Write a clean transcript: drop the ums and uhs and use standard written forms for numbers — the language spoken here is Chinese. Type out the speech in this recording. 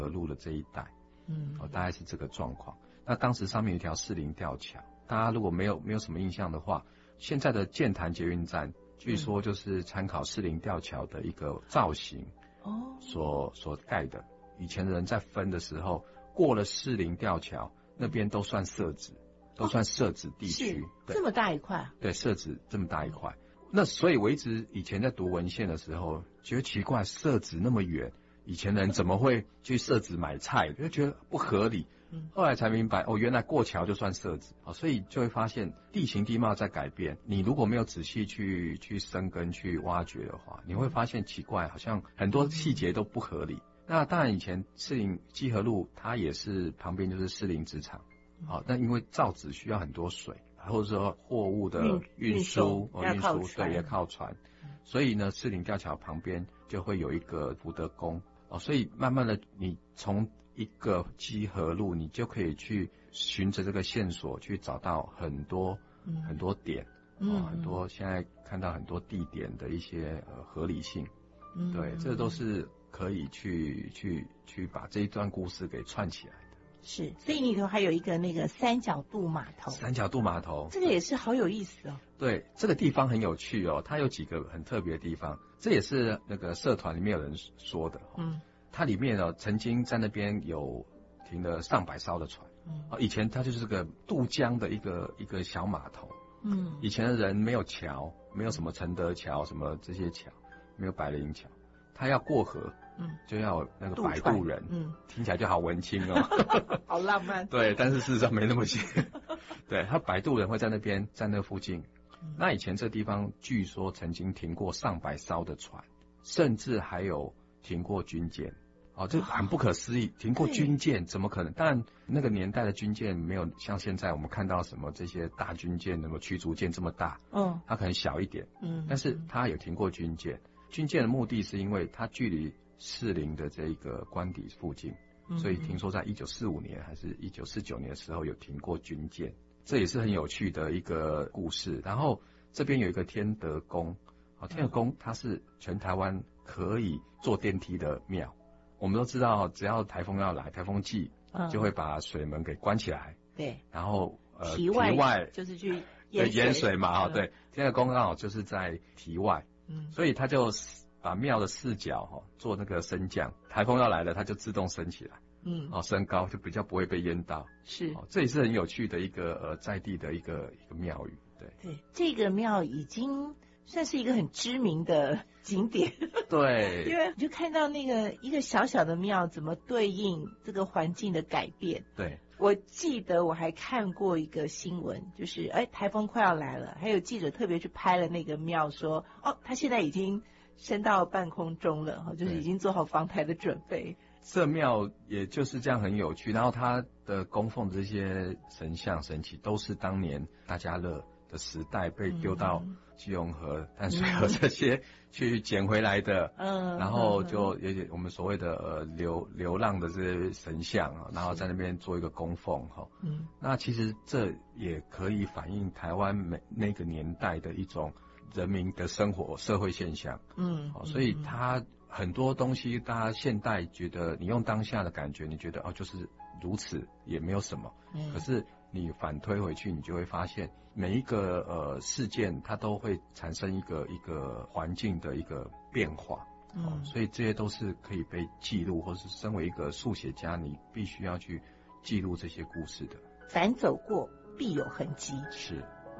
河路的这一带，大概是这个状况。那当时上面有一条士林吊桥，大家如果没有什么印象的话，现在的剑潭捷运站据说就是参考士林吊桥的一个造型所盖的。以前的人在分的时候，过了士林吊桥那边都算社址，都算社址地区。对， 这么大一块。对， 社址这么大一块。那所以我一直以前在读文献的时候觉得奇怪，社址那么远，以前人怎么会去社址买菜，就觉得不合理。后来才明白，原来过桥就算社址。所以就会发现地形地貌在改变，你如果没有仔细去深耕去挖掘的话，你会发现奇怪，好像很多细节都不合理。那当然以前士林基河路它也是旁边就是士林纸厂，但因为造纸需要很多水，或者说货物的运输对，也靠船，所以呢士林吊桥旁边就会有一个福德宫，所以慢慢的你从一个基河路你就可以去循着这个线索去找到很多点，很多现在看到很多地点的一些合理性，对，这都是可以去把这一段故事给串起来的。 是，所以里头还有一个那个三角渡码头。 三角渡码头， 这个也是好有意思哦。 对，这个地方很有趣哦，它有几个很特别的地方，这也是那个社团里面有人说的。它里面曾经在那边有停了上百艘的船。以前它就是个渡江的一个小码头。以前的人没有桥，没有什么承德桥什么这些桥，没有百灵桥，他要过河，就要有那个摆渡人，听起来就好文青哦， 好浪漫。 对，但是事实上没那么些。对，他摆渡人会在那附近。那以前这地方据说曾经停过上百艘的船，甚至还有停过军舰。这很不可思议，停过军舰怎么可能？当然那个年代的军舰没有像现在我们看到什么这些大军舰，什么驱逐舰这么大，它可能小一点，但是它有停过军舰。军舰的目的是因为它距离士林的这个官邸附近，所以听说在1945年还是1949年的时候有停过军舰，这也是很有趣的一个故事。然后这边有一个天德宫，天德宫它是全台湾可以坐电梯的庙。我们都知道，只要台风要来，台风季就会把水门给关起来。 对， 然后堤外就是去淹水嘛，对，天德宫刚好就是在堤外，所以他就把庙的四角做那个升降，台风要来了，它就自动升起来，升高就比较不会被淹到。 是，这也是很有趣的一个在地的一个庙宇。 对，这个庙已经算是一个很知名的景点。 对， 因为你就看到那个一个小小的庙怎么对应这个环境的改变。 对， 我记得我还看过一个新闻，就是台风快要来了，还有记者特别去拍了那个庙，说他现在已经升到半空中了，就是已经做好防台的准备。 这庙也就是这样很有趣，然后它的供奉这些神像神祇都是当年大家乐的时代被丢到基隆河、淡水河这些去捡回来的，然后就有点我们所谓的流浪的这些神像，然后在那边做一个供奉哈。那其实这也可以反映台湾那个年代的一种人民的生活社会现象。所以它很多东西大家现代觉得你用当下的感觉，你觉得就是如此也没有什么，可是你反推回去，你就会发现每一个事件它都会产生一个环境的一个变化。所以这些都是可以被记录，或是身为一个书写家你必须要去记录这些故事的。 凡走过必有痕迹。 是。